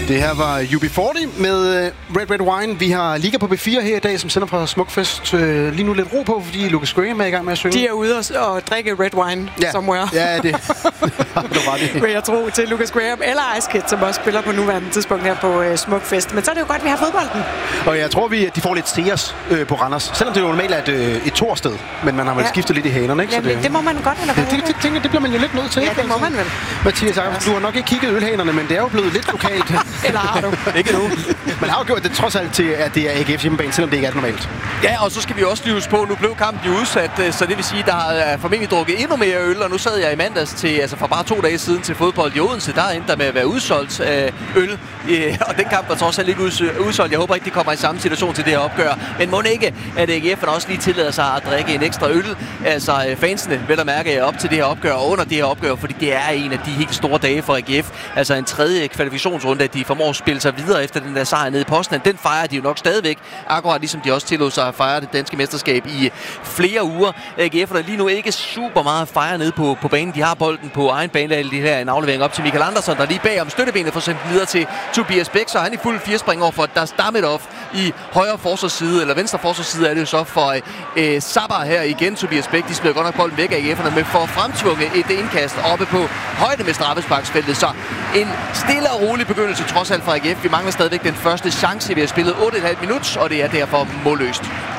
Det her var UB40 med Red Red Wine. Vi har Liga på B4 her i dag, som sender fra Smukfest. Lige nu lidt ro på, fordi Lucas Graham er i gang med at synge. De er ude og drikke red wine somewhere. Ja, det vil jeg tro til Lucas Graham eller Ice Kid, som også spiller på nuværende tidspunkt her på Smukfest. Men så er det jo godt, at vi har fodbolden. Og jeg tror, de får lidt seers på Randers. Selvom det jo normalt er et torsted, men man har vel skiftet lidt i hanerne, ikke? Ja, det må man godt, eller hvad? Det bliver man jo lidt nødt til. Ja, det må man vel. Mathias Jacobsen, du har nok ikke kigget ølhanerne, men det er jo blevet lidt lokalt. Eller har du? Ikke nu. Man har jo gjort det trods alt til, at det er AGF's hjemmebane, selvom det ikke er normalt. Ja, og så skal vi også lige huske på, nu blev kampen jo udsat, så det vil sige, der har formentlig drukket endnu mere øl, og nu sad jeg i mandags til, altså for bare 2 dage siden til fodbold i Odense, der endte der med at være udsolgt øl, og den kamp var trods alt ikke udsolgt. Jeg håber ikke, de kommer i samme situation til det her opgør, men må ikke, at AGF'erne også lige tillader sig at drikke en ekstra øl, altså fansene vel at mærke op til det her opgør og under det her opgør, fordi det er en af de helt store dage for AGF, altså en 3. kvalifikationsrunde, at de formår at spille sig videre efter den der sejr nede i Poznan. Den fejrer de jo nok stadigvæk, akkurat ligesom de også tillod sig at fejre det danske mesterskab i flere uger. AGF'erne lige nu ikke super meget at fejre nede på banen. De har bolden på egen bane, det her en aflevering op til Michael Andersson, der lige bag om støttebenet får sendt videre til Tobias Bæk, så han i fuld 4-spring over for Dastametov i højre forsvarsside, eller venstre forsvarsside er det jo så for Sabar her igen. Tobias Bæk, de smider godt nok bolden væk af AGF'erne, men får fremtvunget et indkast oppe på højde med straffesparksfeltet, så en stille og rolig begyndelse trods alt fra AGF. Vi mangler stadigvæk den første chance. Vi har spillet 8,5 minutter, og det er derfor målløst.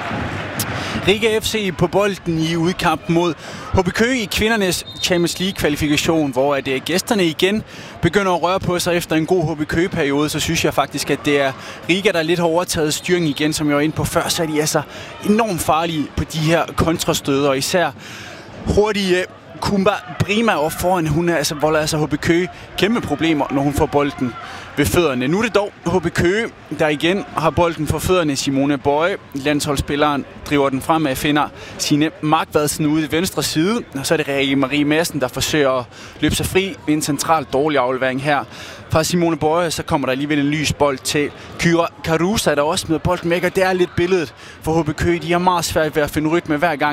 Riga FC på bolden i udkamp mod HB Køge i kvindernes Champions League-kvalifikation, hvor gæsterne igen begynder at røre på sig efter en god HB Køge-periode, så synes jeg faktisk, at det er Riga, der lidt har overtaget styringen igen, som jeg var inde på før, så er de altså enormt farlige på de her kontrastøder, og især hurtige Kumba Brima op foran. Hun er volder HB Køge kæmpe problemer, når hun får bolden ved fødderne. Nu er det dog HB Køge, der igen har bolden for fødderne. Simone Bøje, landsholdsspilleren, driver den fremad, finder Signe Markvadsen ude i venstre side. Og så er det Rikke Marie Madsen, der forsøger at løbe sig fri ved en central dårlig aflevering her. Fra Simone Bøje, så kommer der alligevel en lys bold til Kyra Carusa, der også med bolden væk, og det er lidt billedet for HB Køge. De har meget svært ved at finde rytme hver gang.